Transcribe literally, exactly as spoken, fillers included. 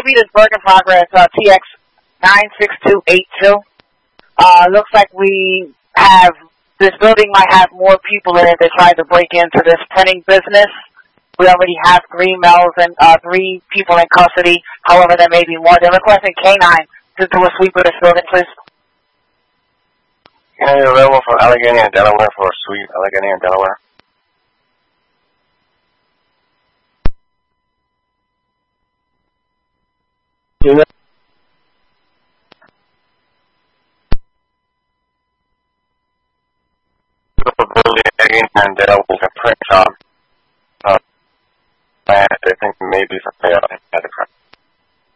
be this work in progress, uh, T X nine six two eight two. Uh, looks like we have, this building might have more people in it that tried to break into this printing business. We already have three males and uh, three people in custody. However, there may be more. They're requesting K nine to do a sweep of this building, please. Can you available for Allegheny and Delaware for a sweep, Allegheny and Delaware? Yeah. And Delaware can print shop. Uh, I think maybe something else.